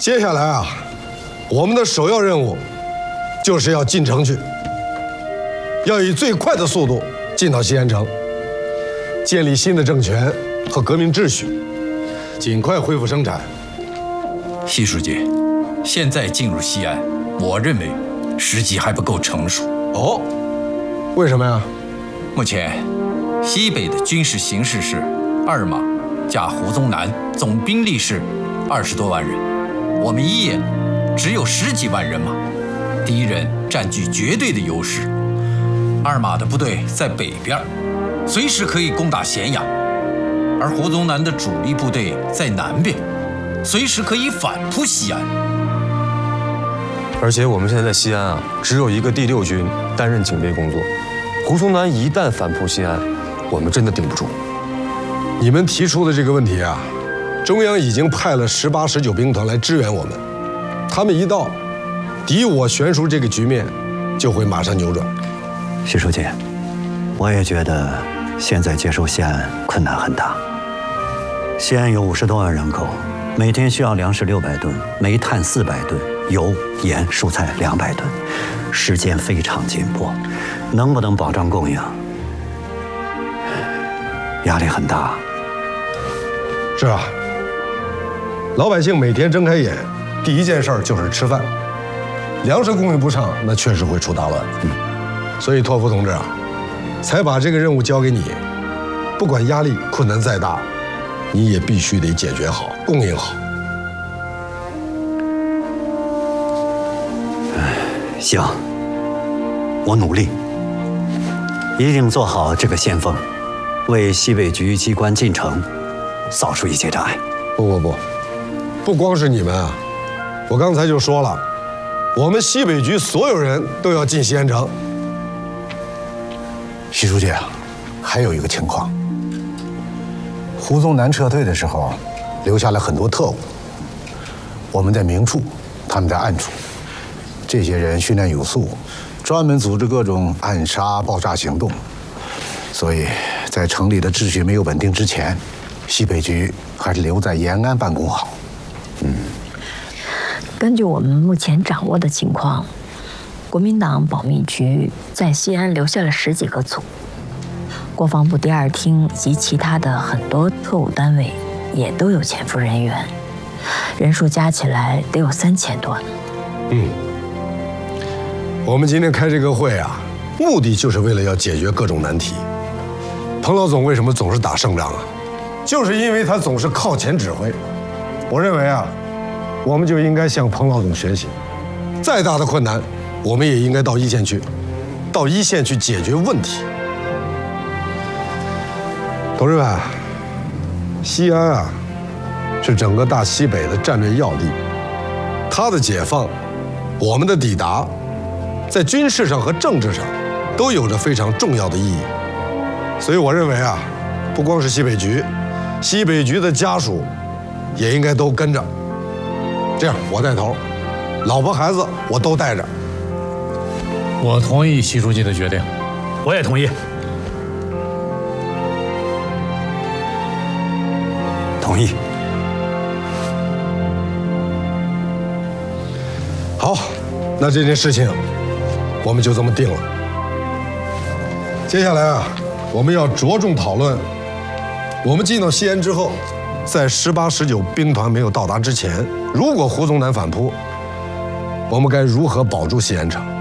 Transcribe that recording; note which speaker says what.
Speaker 1: 接下来啊，我们的首要任务就是要进城去，要以最快的速度进到西安城，建立新的政权和革命秩序，尽快恢复生产。
Speaker 2: 习书记，现在进入西安，我认为时机还不够成熟。
Speaker 1: 哦，为什么呀？
Speaker 2: 目前，西北的军事形势是二马加胡宗南总兵力是20多万人，我们一野只有10几万人马，敌人占据绝对的优势。二马的部队在北边，随时可以攻打咸阳，而胡宗南的主力部队在南边，随时可以反扑西安。
Speaker 3: 而且我们现在在西安啊，只有一个第6军担任警备工作。胡宗南一旦反扑西安，我们真的顶不住。
Speaker 1: 你们提出的这个问题啊，中央已经派了18、19兵团来支援我们，他们一到，敌我悬殊这个局面就会马上扭转。
Speaker 4: 徐书记，我也觉得现在接收西安困难很大。西安有50多万人口，每天需要粮食600吨，煤炭400吨，油、盐、蔬菜200吨，时间非常紧迫，能不能保障供应？压力很大。
Speaker 1: 是啊，老百姓每天睁开眼，第一件事就是吃饭，粮食供应不上，那确实会出大乱。所以托付同志啊，才把这个任务交给你，不管压力困难再大，你也必须得解决好，供应好。
Speaker 4: 行，我努力，一定做好这个先锋，为西北局机关进城扫除一切障碍。
Speaker 1: 不光是你们啊，我刚才就说了，我们西北局所有人都要进西安城。
Speaker 5: 徐书记啊，还有一个情况，胡宗南撤退的时候，留下了很多特务，我们在明处，他们在暗处。这些人训练有素，专门组织各种暗杀、爆炸行动。所以在城里的秩序没有稳定之前，西北局还是留在延安办公好。
Speaker 6: 根据我们目前掌握的情况，国民党保密局在西安留下了10几个组，国防部第2厅以及其他的很多特务单位也都有潜伏人员，人数加起来得有3000多。
Speaker 1: 我们今天开这个会啊，目的就是为了要解决各种难题。彭老总为什么总是打胜仗啊？就是因为他总是靠前指挥。我认为啊，我们就应该向彭老总学习，再大的困难，我们也应该到一线去，解决问题。同志们，西安啊，是整个大西北的战略要地，它的解放，我们的抵达，在军事上和政治上都有着非常重要的意义。所以我认为啊，不光是西北局的家属也应该都跟着。这样我带头，老婆孩子我都带着。
Speaker 7: 我同意习书记的决定。
Speaker 8: 我也同意。
Speaker 4: 同意。
Speaker 1: 好，那这件事情我们就这么定了。接下来啊，我们要着重讨论，我们进到西安之后，在18、19兵团没有到达之前，如果胡宗南反扑，我们该如何保住西安城？